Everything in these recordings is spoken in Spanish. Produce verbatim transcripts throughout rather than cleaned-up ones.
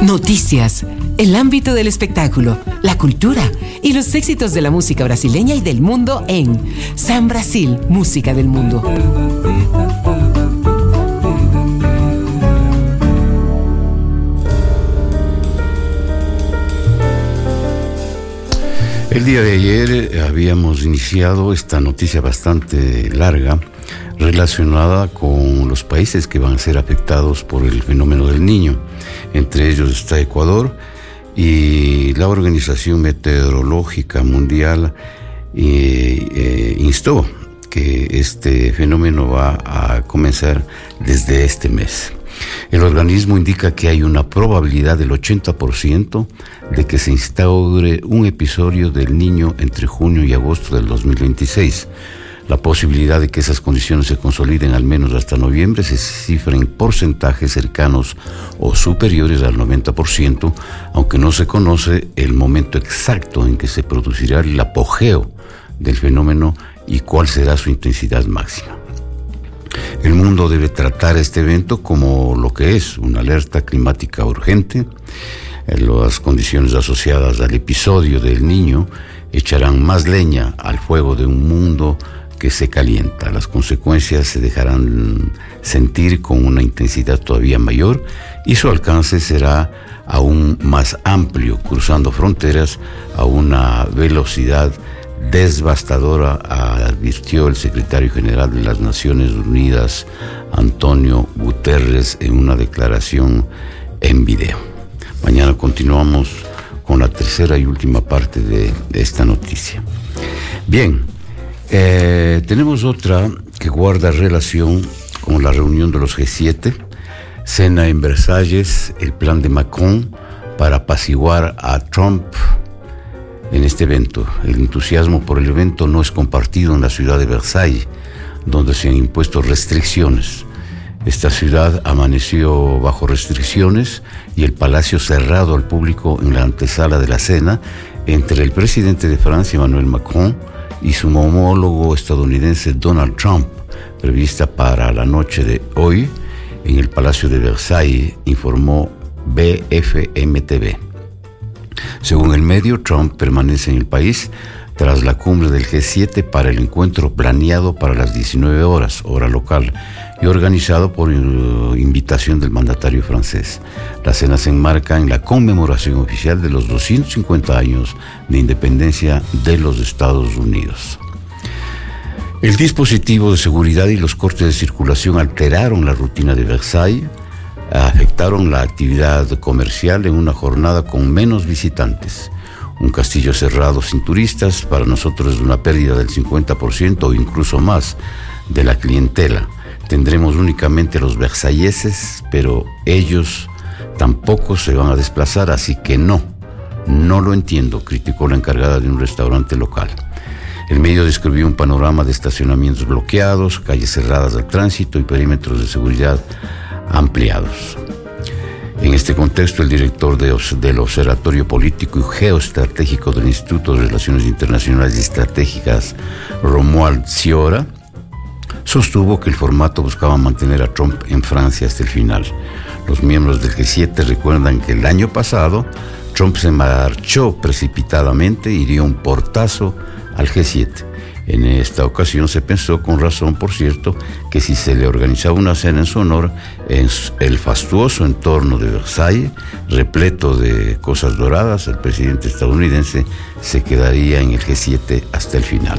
Noticias, el ámbito del espectáculo, la cultura y los éxitos de la música brasileña y del mundo en San Brasil, Música del Mundo. El día de ayer habíamos iniciado esta noticia bastante larga relacionada con los países que van a ser afectados por el fenómeno del Niño. Entre ellos está Ecuador, y la Organización Meteorológica Mundial eh, eh, instó que este fenómeno va a comenzar desde este mes. El organismo indica que hay una probabilidad del ochenta por ciento de que se instaure un episodio del Niño entre junio y agosto del dos mil veintiséis. La posibilidad de que esas condiciones se consoliden al menos hasta noviembre se cifra en porcentajes cercanos o superiores al noventa por ciento, aunque no se conoce el momento exacto en que se producirá el apogeo del fenómeno y cuál será su intensidad máxima. El mundo debe tratar este evento como lo que es, una alerta climática urgente. Las condiciones asociadas al episodio del Niño echarán más leña al fuego de un mundo que se calienta. Las consecuencias se dejarán sentir con una intensidad todavía mayor y su alcance será aún más amplio, cruzando fronteras a una velocidad devastadora, advirtió el secretario general de las Naciones Unidas, Antonio Guterres, en una declaración en video. Mañana continuamos con la tercera y última parte de esta noticia. Bien, eh, tenemos otra que guarda relación con la reunión de los G siete, cena en Versalles, el plan de Macron para apaciguar a Trump. En este evento, el entusiasmo por el evento no es compartido en la ciudad de Versalles, donde se han impuesto restricciones. Esta ciudad amaneció bajo restricciones y el palacio cerrado al público en la antesala de la cena entre el presidente de Francia, Emmanuel Macron, y su homólogo estadounidense Donald Trump, prevista para la noche de hoy en el Palacio de Versalles, informó B F M T V. Según el medio, Trump permanece en el país tras la cumbre del G siete para el encuentro planeado para las diecinueve horas, hora local, y organizado por uh, invitación del mandatario francés. La cena se enmarca en la conmemoración oficial de los doscientos cincuenta años de independencia de los Estados Unidos. El dispositivo de seguridad y los cortes de circulación alteraron la rutina de Versalles, afectaron la actividad comercial en una jornada con menos visitantes. Un castillo cerrado sin turistas para nosotros es una pérdida del cincuenta por ciento o incluso más de la clientela. Tendremos únicamente a los versalleses, pero ellos tampoco se van a desplazar, así que no, no lo entiendo, criticó la encargada de un restaurante local. El medio describió un panorama de estacionamientos bloqueados, calles cerradas al tránsito y perímetros de seguridad ampliados. En este contexto, el director de, del Observatorio Político y Geoestratégico del Instituto de Relaciones Internacionales y Estratégicas, Romuald Ciora, sostuvo que el formato buscaba mantener a Trump en Francia hasta el final. Los miembros del G siete recuerdan que el año pasado Trump se marchó precipitadamente y dio un portazo al G siete. En esta ocasión se pensó, con razón por cierto, que si se le organizaba una cena en su honor en el fastuoso entorno de Versalles, repleto de cosas doradas, el presidente estadounidense se quedaría en el G siete hasta el final.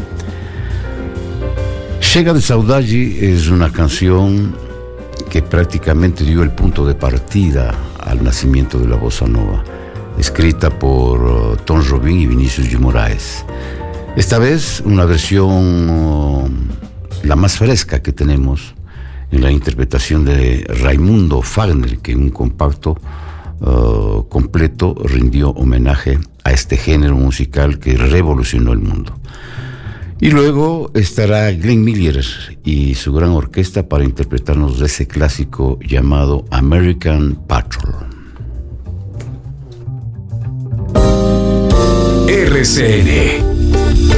Chega de Saudade es una canción que prácticamente dio el punto de partida al nacimiento de la bossa nova, escrita por uh, Tom Jobim y Vinícius de Moraes. Esta vez una versión uh, la más fresca que tenemos en la interpretación de Raimundo Fagner, que en un compacto uh, completo rindió homenaje a este género musical que revolucionó el mundo. Y luego estará Glenn Miller y su gran orquesta para interpretarnos de ese clásico llamado American Patrol. R C N